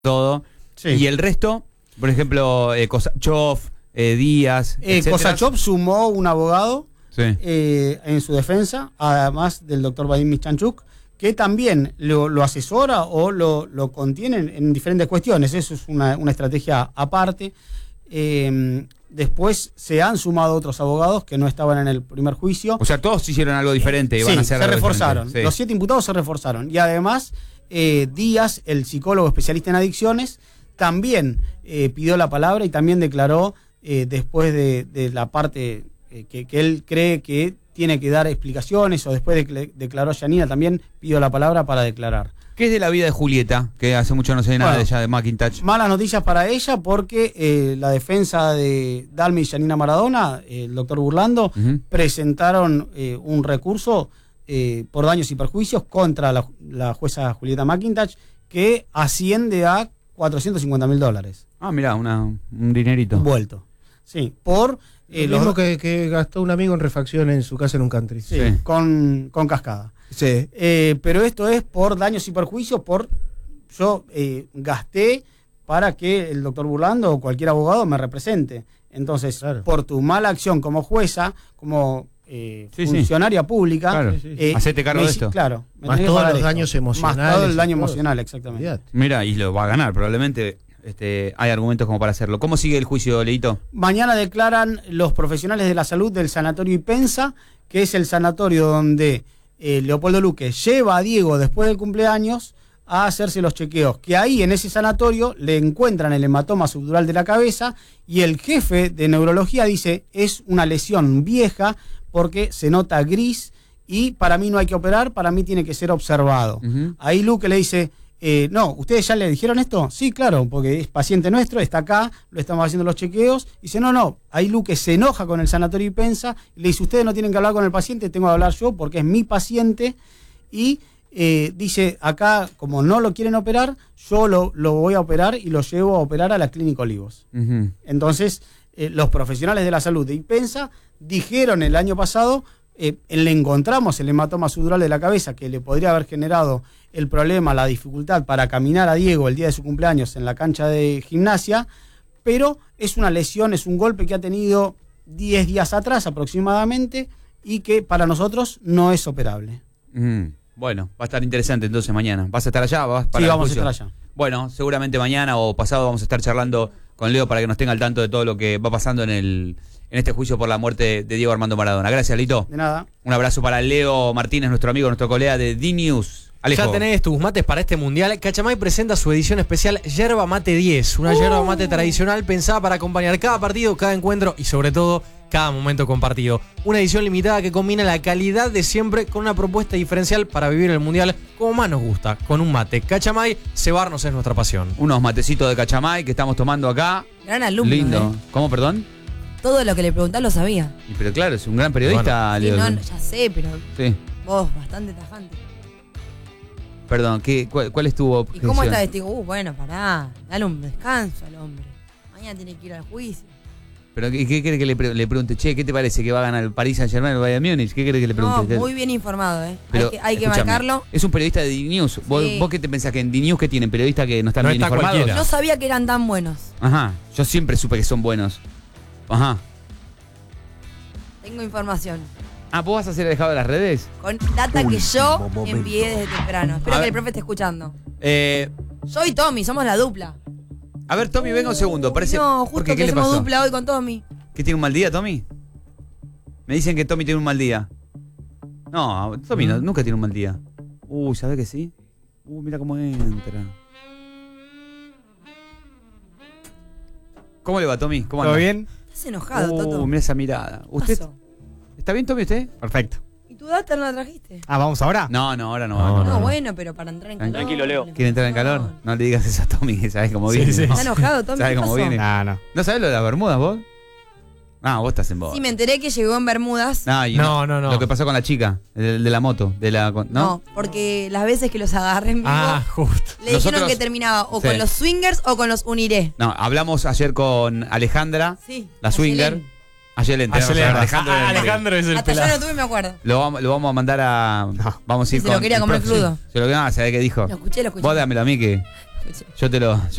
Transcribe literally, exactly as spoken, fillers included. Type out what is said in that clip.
todo. Sí. Y el resto, por ejemplo, eh, Kosachov, eh, Díaz, eh, Kosachov sumó un abogado sí. eh, en su defensa, además del doctor Vadim Mischanchuk, que también lo, lo asesora o lo, lo contiene en, en diferentes cuestiones. Eso es una, una estrategia aparte. Eh, después se han sumado otros abogados que no estaban en el primer juicio. O sea, todos hicieron algo diferente. Y sí, van a hacer se algo reforzaron. diferente. Sí. Los siete imputados se reforzaron. Y además, eh, Díaz, el psicólogo especialista en adicciones, también eh, pidió la palabra y también declaró eh, después de, de la parte eh, que, que él cree que tiene que dar explicaciones, o después de que le declaró Yanina, también pidió la palabra para declarar. ¿Qué es de la vida de Julieta? Que hace mucho no sé nada Bueno, de ella, de McIntosh. Malas noticias para ella porque eh, la defensa de Dalmi y Yanina Maradona, eh, el doctor Burlando, Uh-huh. presentaron eh, un recurso eh, por daños y perjuicios contra la, la jueza Julieta McIntosh, que asciende a cuatrocientos cincuenta mil dólares. Ah, mirá, una, un dinerito. Vuelto. Sí, por... Eh, lo mismo los... que, que gastó un amigo en refacción en su casa en un country. Sí, sí. Con, con cascada. Sí. Eh, pero esto es por daños y perjuicios, por... Yo eh, gasté para que el doctor Burlando o cualquier abogado me represente. Entonces, claro, por tu mala acción como jueza, como eh, sí, funcionaria sí. pública... Claro. Eh, Hacete cargo me, de esto. Claro. Más todos los daños emocionales. Más todo el daño todo. emocional, exactamente. Olvidate. Mira, y lo va a ganar, probablemente. Este, hay argumentos como para hacerlo. ¿Cómo sigue el juicio, Leito? Mañana declaran los profesionales de la salud del Sanatorio Ipensa, que es el sanatorio donde eh, Leopoldo Luque lleva a Diego después del cumpleaños a hacerse los chequeos, que ahí en ese sanatorio le encuentran el hematoma subdural de la cabeza y el jefe de neurología dice es una lesión vieja porque se nota gris y para mí no hay que operar, para mí tiene que ser observado. Uh-huh. Ahí Luque le dice... Eh, no, ¿ustedes ya le dijeron esto? Sí, claro, porque es paciente nuestro, está acá, lo estamos haciendo los chequeos. Y dice, no, no, ahí Luque se enoja con el Sanatorio Ipensa y le dice, ustedes no tienen que hablar con el paciente, tengo que hablar yo porque es mi paciente. Y eh, dice, acá, como no lo quieren operar, yo lo, lo voy a operar y lo llevo a operar a la Clínica Olivos. Uh-huh. Entonces, eh, los profesionales de la salud de Ipensa dijeron el año pasado, eh, le encontramos el hematoma subdural de la cabeza que le podría haber generado el problema, la dificultad para caminar a Diego el día de su cumpleaños en la cancha de gimnasia, pero es una lesión, es un golpe que ha tenido diez días atrás aproximadamente y que para nosotros no es operable. Uh-huh. Bueno, va a estar interesante entonces mañana. ¿Vas a estar allá? ¿Vas para sí, el vamos juicio? a estar allá. Bueno, seguramente mañana o pasado vamos a estar charlando con Leo para que nos tenga al tanto de todo lo que va pasando en el en este juicio por la muerte de Diego Armando Maradona. Gracias, Lito. De nada. Un abrazo para Leo Martínez, nuestro amigo, nuestro colega de D-News. Alejo. Ya tenés tus mates para este mundial. Cachamay presenta su edición especial Yerba Mate diez, una uh. yerba mate tradicional pensada para acompañar cada partido, cada encuentro y sobre todo cada momento compartido. Una edición limitada que combina la calidad de siempre con una propuesta diferencial para vivir el mundial como más nos gusta, con un mate. Cachamay, cebarnos es nuestra pasión. Unos matecitos de Cachamay que estamos tomando acá. Gran alumno. Lindo. ¿eh? ¿Cómo, perdón? Todo lo que le preguntás lo sabía. Y pero claro, es un gran periodista, Bueno, Leo. sí, no, ya sé, pero sí. vos bastante tajante. Perdón, ¿qué, cuál, ¿cuál es tu ¿Y objeción? cómo está este? Uh, bueno, pará, dale un descanso al hombre. Mañana tiene que ir al juicio. ¿Pero qué, qué quiere que le, pre le pregunte? Che, ¿qué te parece que va a ganar el Paris Saint-Germain o el Bayern Múnich? ¿Qué quiere que le pregunte? No, muy bien informado, ¿eh? Pero, hay que, hay que escúchame, marcarlo. Es un periodista de D-News. ¿Vos, Sí. ¿Vos qué te pensás que en D-News que tienen periodistas que no están No bien está informados? cualquiera. No sabía que eran tan buenos. Ajá, yo siempre supe que son buenos. Ajá. Tengo información. Ah, ¿vos vas a ser alejado de las redes? Con data que yo momento. envié desde temprano. Espero A que ver. el profe esté escuchando. Eh, Yo y Tommy, somos la dupla. a ver, Tommy, venga un segundo. Parece, No, ¿por justo qué? ¿Qué que le somos pasó? dupla hoy con Tommy. ¿Que tiene un mal día, Tommy? Me dicen que Tommy tiene un mal día. No, Tommy no, nunca tiene un mal día. Uy, ¿sabés que sí? Uy, mira cómo entra. ¿Cómo le va, Tommy? ¿Cómo anda? ¿Todo bien? Estás enojado, Uh, Toto. mira esa mirada. ¿Qué ¿Usted pasó? está bien, Tommy, usted? Perfecto. ¿Y tu data no la trajiste? Ah, ¿vamos ahora? No, no, ahora no. No, ahora No, no. bueno, pero para entrar en calor. Tranquilo, Leo. ¿Quiere entrar en calor? No le digas eso a Tommy, que sabes cómo Sí, viene. sí. ¿no? ¿Está enojado, Tommy? ¿Sabe ¿Qué cómo pasó? viene? No, no. ¿No sabés lo de las Bermudas, vos? Ah, vos estás en vos. Sí, me enteré que llegó en Bermudas. No, y No, no, no. Lo que pasó con la chica, de, de la moto, de la, ¿no? No, porque las veces que los agarré en vivo, Ah, justo. le dijeron nosotros- que terminaba o Sí. con los swingers o con los uniré. No, hablamos ayer con Alejandra, Sí. la swinger. Ayelén. Ayer le entregamos Ayelén. a Alejandro. Ah, en el- Alejandro es el Hasta yo pelado. no tuve, me acuerdo. Lo vamos, lo vamos a mandar a. Vamos a ir Se con. lo quería el comer profe. crudo. Se lo quería, ¿sabés qué dijo? Lo escuché, lo escuché. Vos dámelo a mí que. Pues sí. Yo te lo,